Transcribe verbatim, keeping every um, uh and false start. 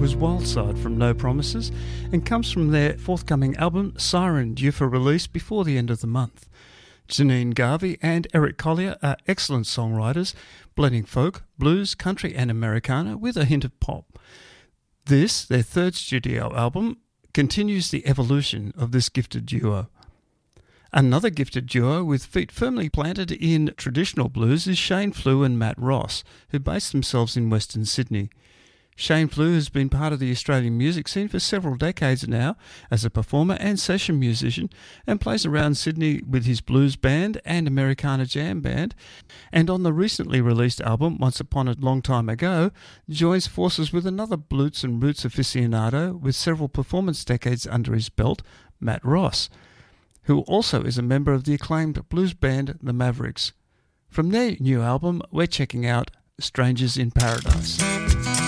was Wildside from No Promises and comes from their forthcoming album Siren, due for release before the end of the month. Janine Garvey and Eric Collier are excellent songwriters, blending folk, blues, country and Americana with a hint of pop. This, their third studio album, continues the evolution of this gifted duo. Another gifted duo with feet firmly planted in traditional blues is Shane Flew and Matt Ross, who base themselves in Western Sydney. Shane Flew has been part of the Australian music scene for several decades now as a performer and session musician, and plays around Sydney with his blues band and Americana jam band, and on the recently released album Once Upon a Long Time Ago joins forces with another blues and roots aficionado with several performance decades under his belt, Matt Ross, who also is a member of the acclaimed blues band The Mavericks. From their new album, we're checking out Strangers in Paradise.